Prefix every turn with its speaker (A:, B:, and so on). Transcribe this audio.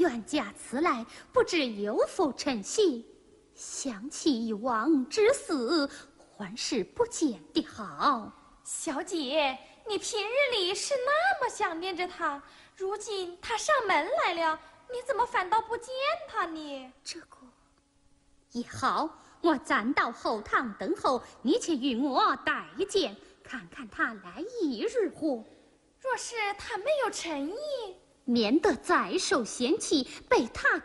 A: 断假辞来，不知有否称谢。想起以往之死，还是不见的好。
B: 小姐，你平日里是那么想念着他，如今他上门来了，你怎么反倒不见他呢？
A: 这个也好，我暂到后堂等候，你且与我待见，看看他来意如何。
B: 若是他没有诚意，
A: 免得再受嫌弃，被他